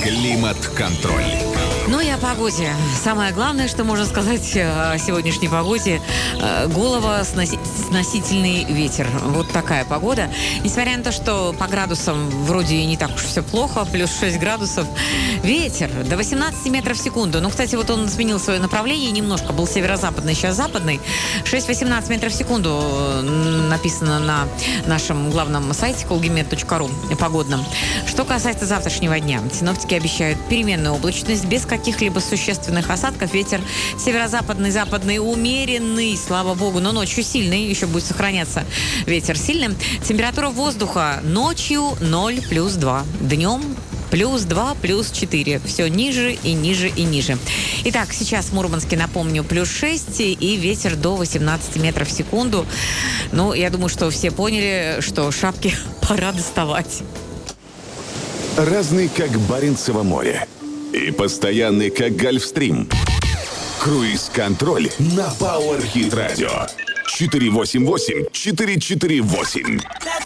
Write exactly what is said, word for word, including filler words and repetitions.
Климат-контроль. Ну и о погоде. Самое главное, что можно сказать о сегодняшней погоде, голова сносительный ветер. Вот такая погода. Несмотря на то, что по градусам вроде и не так уж все плохо, плюс шесть градусов, ветер до восемнадцати метров в секунду. Ну, кстати, вот он сменил свое направление немножко, был северо-западный, сейчас западный. шесть-восемнадцать метров в секунду написано на нашем главном сайте колгимет точка ру погодном. Что касается завтрашнего дня, синоптики обещают переменную облачность без каких-либо существенных осадков. Ветер северо-западный, западный умеренный, слава богу, но ночью сильный, еще будет сохраняться ветер сильным. Температура воздуха ночью ноль плюс два, днем плюс два, плюс четыре. Все ниже и ниже и ниже. Итак, сейчас в Мурманске, напомню, плюс шесть и ветер до восемнадцати метров в секунду. Ну, я думаю, что все поняли, что шапки пора доставать. Разный, как Баренцево море. И постоянный, как Гольфстрим. Круиз-контроль на Power Hit Radio. четыре восемь восемь четыре четыре восемь.